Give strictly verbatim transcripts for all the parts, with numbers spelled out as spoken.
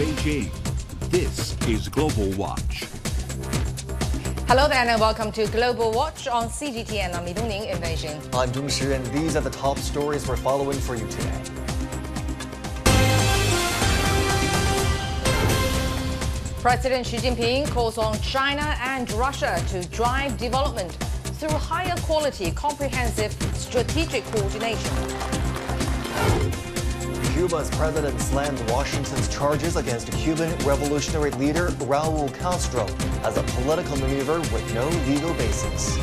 Beijing, this is Global Watch. Hello there and welcome to Global Watch on C G T N. I'm Li Dongning in Beijing. I'm Zheng Shi, and these are the top stories we're following for you today. President Xi Jinping calls on China and Russia to drive development through higher quality, comprehensive strategic coordination. Cuba's president slammed Washington's charges against Cuban revolutionary leader Raul Castro as a political maneuver with no legal basis.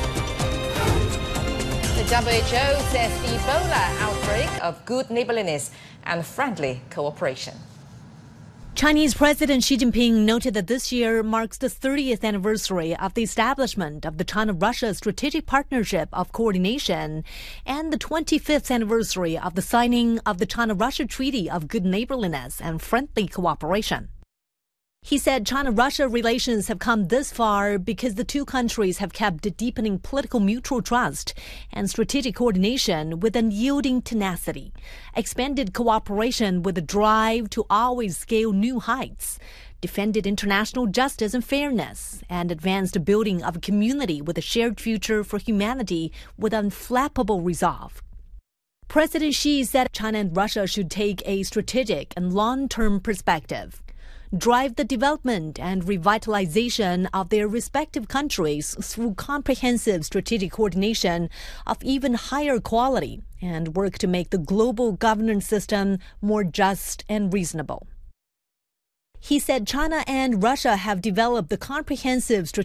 The W H O says Ebola outbreak of good neighborliness and friendly cooperation. Chinese President Xi Jinping noted that this year marks the thirtieth anniversary of the establishment of the China-Russia Strategic Partnership of Coordination and the twenty-fifth anniversary of the signing of the China-Russia Treaty of Good Neighborliness and Friendly Cooperation. He said China-Russia relations have come this far because the two countries have kept deepening political mutual trust and strategic coordination with unyielding tenacity, expanded cooperation with a drive to always scale new heights, defended international justice and fairness, and advanced the building of a community with a shared future for humanity with unflappable resolve. President Xi said China and Russia should take a strategic and long-term perspective, drive the development and revitalization of their respective countries through comprehensive strategic coordination of even higher quality, and work to make the global governance system more just and reasonable. He said China and Russia have developed the comprehensive strategic